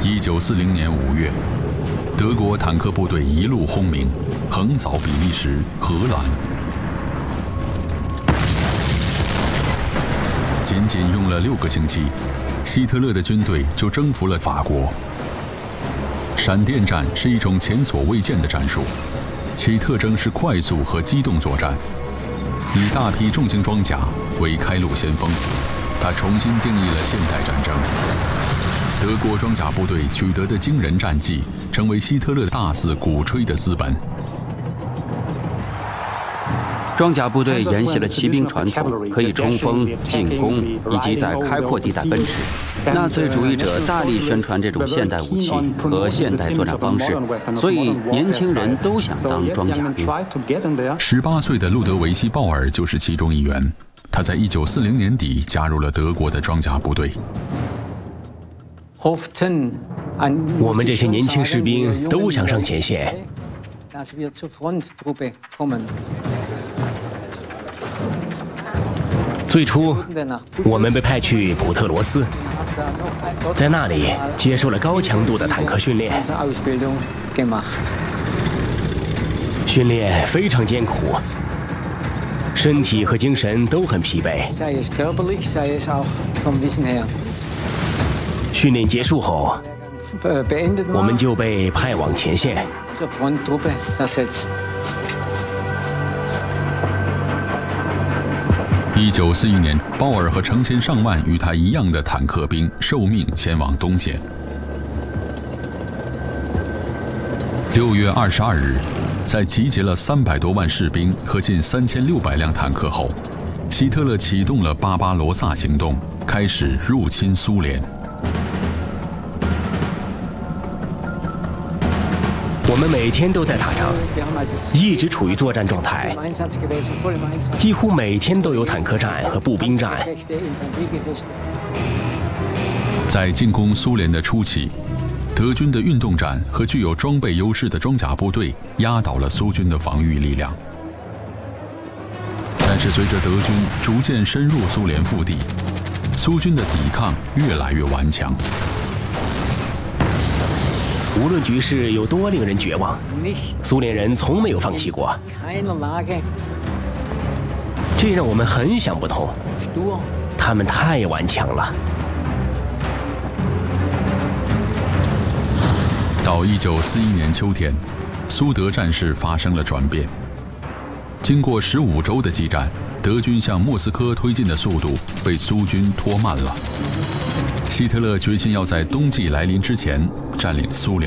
1940年5月，德国坦克部队一路轰鸣，横扫比利时、荷兰。仅仅用了6个星期，希特勒的军队就征服了法国。闪电战是一种前所未见的战术，其特征是快速和机动作战，以大批重型装甲为开路先锋。它重新定义了现代战争。德国装甲部队取得的惊人战绩，成为希特勒大肆鼓吹的资本。 装甲部队沿袭了骑兵传统，可以冲锋、进攻以及在开阔地带奔驰。纳粹主义者大力宣传这种现代武器和现代作战方式，所以年轻人都想当装甲兵。 18岁的路德维希·鲍尔就是其中一员。他在1940年底加入了德国的装甲部队。 我们这些年轻士兵都想上前线。最初，我们被派去普特罗斯，在那里接受了高强度的坦克训练。训练非常艰苦，身体和精神都很疲惫。训练结束后，我们就被派往前线。 1941年，鲍尔和成千上万与他一样的坦克兵受命前往东线。6月22日，在集结了300多万士兵和近3600辆坦克后，希特勒启动了巴巴罗萨行动，开始入侵苏联。 我们每天都在打仗，一直处于作战状态，几乎每天都有坦克战和步兵战。 在进攻苏联的初期，德军的运动战和具有装备优势的装甲部队压倒了苏军的防御力量。但是随着德军逐渐深入苏联腹地，苏军的抵抗越来越顽强。 无论局势有多令人绝望，苏联人从没有放弃过。这让我们很想不通，他们太顽强了。 到1941年秋天，苏德战事发生了转变。经过15周的激战，德军向莫斯科推进的速度被苏军拖慢了。希特勒决心要在冬季来临之前占领苏联。